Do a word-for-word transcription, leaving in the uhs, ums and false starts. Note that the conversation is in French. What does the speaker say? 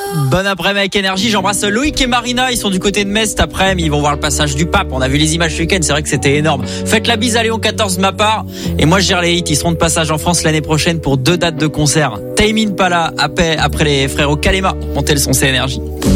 Bon après-midi avec Énergie, j'embrasse Loïc et Marina, ils sont du côté de Metz cet après-midi, ils vont voir le passage du pape, on a vu les images ce week-end, c'est vrai que c'était énorme. Faites la bise à Léon quatorze de ma part, et moi je gère les hits, ils seront de passage en France l'année prochaine pour deux dates de concert. Tame Impala, après, après les frérots Kalema, montez le son, c'est Énergie.